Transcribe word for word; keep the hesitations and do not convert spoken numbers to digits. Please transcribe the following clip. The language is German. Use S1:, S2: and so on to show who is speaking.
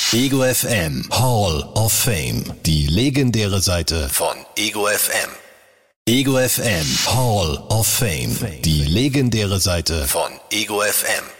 S1: Ego F M Hall of Fame. Die legendäre Seite von Ego F M. Ego F M Hall of Fame. Die legendäre Seite von Ego F M.